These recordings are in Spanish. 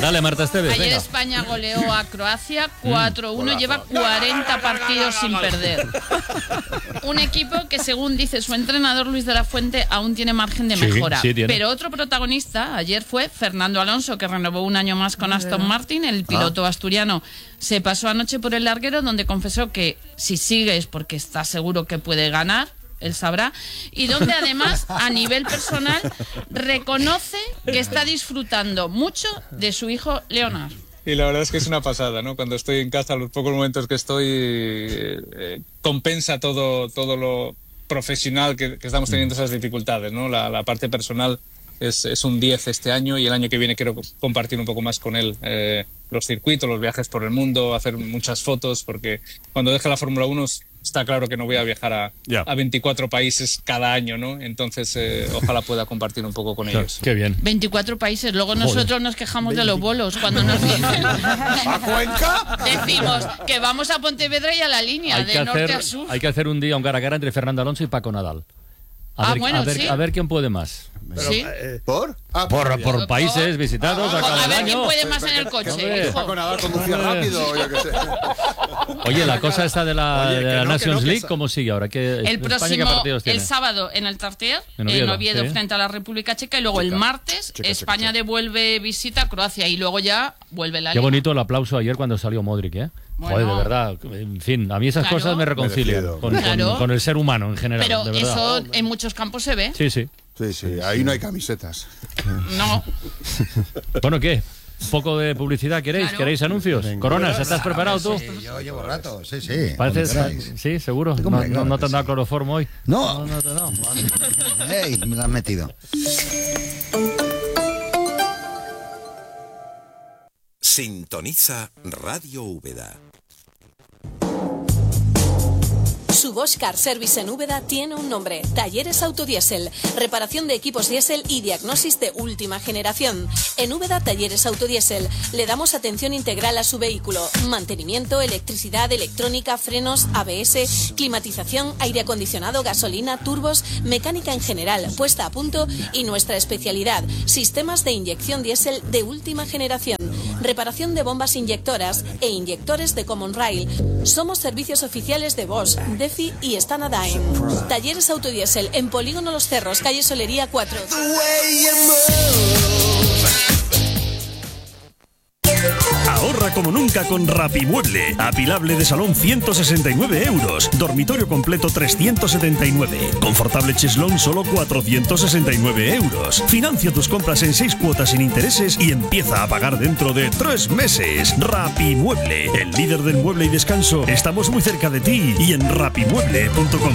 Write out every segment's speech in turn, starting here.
Dale, Marta Esteves. Ayer venga. España goleó a Croacia 4-1, lleva 40 partidos sin perder. Un equipo que, según dice su entrenador Luis de la Fuente, aún tiene margen de mejora. Sí, tiene. Pero otro protagonista ayer fue Fernando Alonso, que renovó un año más con Aston Martin. El piloto asturiano se pasó anoche por el larguero, donde confesó que si sigue es porque está seguro que puede ganar. Él sabrá, y donde además a nivel personal reconoce que está disfrutando mucho de su hijo Leonard. Y la verdad es que es una pasada, ¿no? Cuando estoy en casa, los pocos momentos que estoy, compensa todo lo profesional que estamos teniendo esas dificultades, ¿no? La parte personal es un 10 este año, y el año que viene quiero compartir un poco más con él los circuitos, los viajes por el mundo, hacer muchas fotos, porque cuando deje la Fórmula 1 está claro que no voy a viajar a 24 países cada año, ¿no? Entonces, ojalá pueda compartir un poco con ellos. Qué bien. 24 países. Luego nosotros nos quejamos de los bolos. Cuando nos dicen... ¿A Cuenca? Decimos que vamos a Pontevedra y a la línea, de norte a sur. Hay que hacer un día un cara a cara entre Fernando Alonso y Paco Nadal. A ver quién puede más. Pero, ¿Sí? ¿Por? Por países visitados a cada A ver año. quién puede más en el coche, hijo. Paco Nadal conducía rápido, yo qué sé. Oye, la cosa esta de la Nations League, ¿cómo sigue ahora? El próximo, el sábado en el Tartier, en Oviedo, frente a la República Checa, y luego el martes España devuelve visita a Croacia, y luego ya vuelve la Liga. Qué bonito el aplauso ayer cuando salió Modric, ¿eh? Bueno. Joder, de verdad. En fin, a mí esas cosas me reconcilian con el ser humano en general. Pero de verdad. eso en muchos campos se ve. Sí. Sí, ahí no hay camisetas. No. Bueno, ¿qué? ¿Un poco de publicidad queréis? Claro. ¿Queréis anuncios? Coronas, ¿estás preparado tú? Sí, yo llevo rato, sí. Pareces, sí, seguro. No te han dado cloroformo hoy. No. No. Ey, me lo han metido. Sintoniza Radio Úbeda. Su Bosch Car Service en Úbeda tiene un nombre: Talleres Autodiesel, reparación de equipos diésel y diagnosis de última generación. En Úbeda, Talleres Autodiesel, le damos atención integral a su vehículo: mantenimiento, electricidad, electrónica, frenos, ABS, climatización, aire acondicionado, gasolina, turbos, mecánica en general, puesta a punto, y nuestra especialidad: sistemas de inyección diésel de última generación, reparación de bombas inyectoras e inyectores de Common Rail. Somos servicios oficiales de Bosch, Defi y Stanadyne. Talleres Autodiesel en Polígono Los Cerros, calle Solería 4. Ahorra como nunca con Rapimueble. Apilable de salón 169 euros. Dormitorio completo 379. Confortable cheslón solo 469 euros. Financia tus compras en 6 cuotas sin intereses y empieza a pagar dentro de 3 meses. Rapimueble, el líder del mueble y descanso. Estamos muy cerca de ti y en rapimueble.com.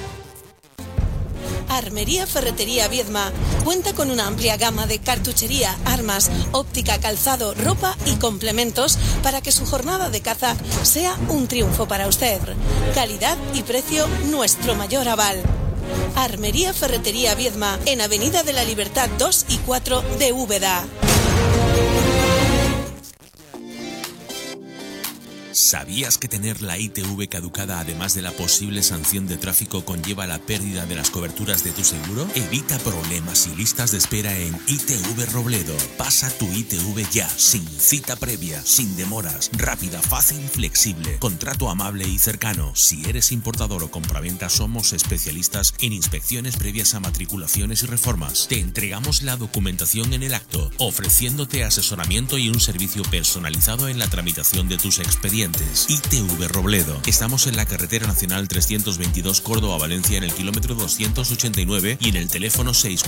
Armería Ferretería Viedma cuenta con una amplia gama de cartuchería, armas, óptica, calzado, ropa y complementos para que su jornada de caza sea un triunfo para usted. Calidad y precio, nuestro mayor aval. Armería Ferretería Viedma, en Avenida de la Libertad 2 y 4 de Úbeda. ¿Sabías que tener la ITV caducada, además de la posible sanción de tráfico, conlleva la pérdida de las coberturas de tu seguro? Evita problemas y listas de espera en ITV Robledo. Pasa tu ITV ya, sin cita previa, sin demoras, rápida, fácil, flexible, contrato amable y cercano. Si eres importador o compraventa, somos especialistas en inspecciones previas a matriculaciones y reformas. Te entregamos la documentación en el acto, ofreciéndote asesoramiento y un servicio personalizado en la tramitación de tus expedientes. ITV Robledo. Estamos en la carretera nacional 322 Córdoba-Valencia, en el kilómetro 289, y en el teléfono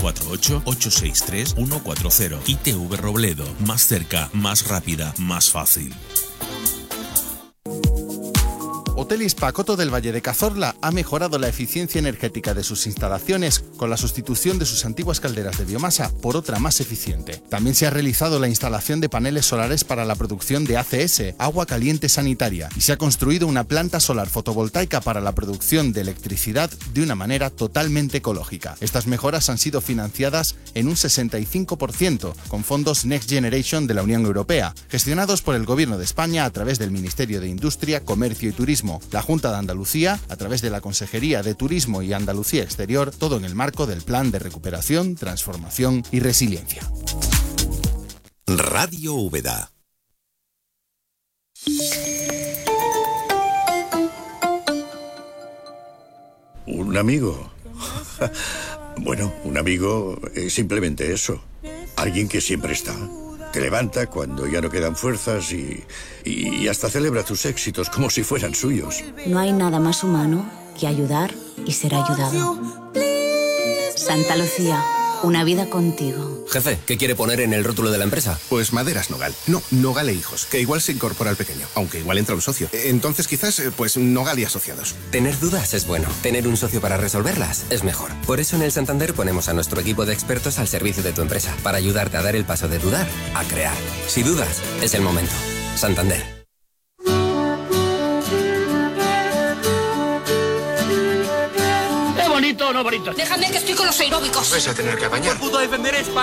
648-863-140. ITV Robledo. Más cerca, más rápida, más fácil. Hotelis Pacoto del Valle de Cazorla ha mejorado la eficiencia energética de sus instalaciones con la sustitución de sus antiguas calderas de biomasa por otra más eficiente. También se ha realizado la instalación de paneles solares para la producción de ACS, agua caliente sanitaria, y se ha construido una planta solar fotovoltaica para la producción de electricidad de una manera totalmente ecológica. Estas mejoras han sido financiadas en un 65% con fondos Next Generation de la Unión Europea, gestionados por el Gobierno de España a través del Ministerio de Industria, Comercio y Turismo, la Junta de Andalucía, a través de la Consejería de Turismo y Andalucía Exterior, todo en el marco del Plan de Recuperación, Transformación y Resiliencia. Radio Úbeda. ¿Un amigo? Bueno, un amigo es simplemente eso. Alguien que siempre está. Te levanta cuando ya no quedan fuerzas y hasta celebra tus éxitos como si fueran suyos. No hay nada más humano que ayudar y ser ayudado. Santa Lucía, una vida contigo. Jefe, ¿qué quiere poner en el rótulo de la empresa? Pues Maderas Nogal. No, Nogal e Hijos, que igual se incorpora al pequeño, aunque igual entra un socio. Entonces quizás, pues Nogal y Asociados. Tener dudas es bueno. Tener un socio para resolverlas es mejor. Por eso en el Santander ponemos a nuestro equipo de expertos al servicio de tu empresa, para ayudarte a dar el paso de dudar a crear. Si dudas, es el momento. Santander. ¿Bonito o no bonito? Déjame que estoy con los aeróbicos. Vais a tener que apañar. Puto defender España.